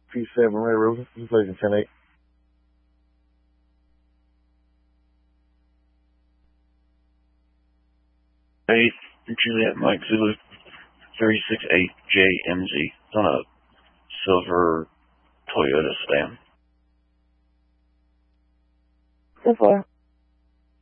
P7 Red Roof. This place in 10-8. Hey, Juliet Mike Zulu 368JMZ. It's on a silver Toyota sedan. So far.